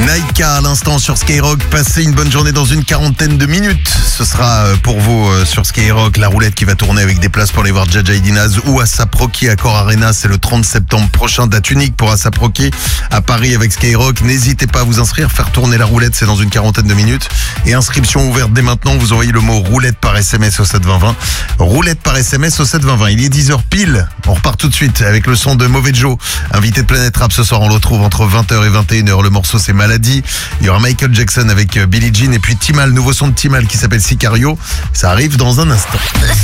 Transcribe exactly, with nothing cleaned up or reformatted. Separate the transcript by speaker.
Speaker 1: Naika à l'instant sur Skyrock. Passez une bonne journée dans une quarantaine de minutes. Ce sera pour vous sur Skyrock la roulette qui va tourner avec des places pour aller voir Jaja et Dinaz ou ASAP Rocky à Core Arena. C'est le trente septembre prochain. Date unique pour ASAP Rocky à Paris avec Skyrock. N'hésitez pas à vous inscrire. Faire tourner la roulette, c'est dans une quarantaine de minutes. Et inscription ouverte dès maintenant. Vous envoyez le mot roulette par S M S au sept vingt vingt. Roulette par S M S au sept vingt vingt. Il est dix heures pile. On repart tout de suite avec le son de Mauvais Joe. Invité de Planète Rap ce soir. On le retrouve entre vingt heures et vingt et une heures. Le morceau c'est Maladie. Il y aura Michael Jackson avec Billie Jean et puis Timal, nouveau son de Timal qui s'appelle Sicario. Ça arrive dans un instant.